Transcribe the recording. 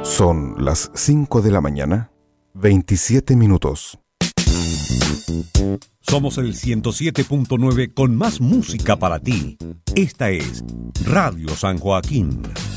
Son las 5 de la mañana, 27 minutos. Somos el 107.9 con más música para ti. Esta es Radio San Joaquín.